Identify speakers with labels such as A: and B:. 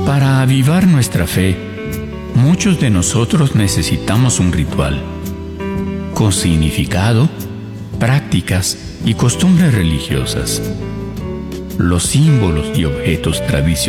A: Para avivar nuestra fe, muchos de nosotros necesitamos un ritual, con significado, prácticas y costumbres religiosas. Los símbolos y objetos tradicionales